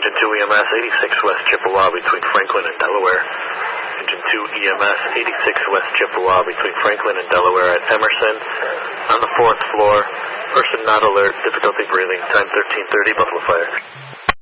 Engine 2 EMS 86 West Chippewa between Franklin and Delaware. Engine 2 EMS 86 West Chippewa between Franklin and Delaware at Emerson. On the 4th floor. Person not alert, difficulty breathing, time 13:30, Buffalo Fire.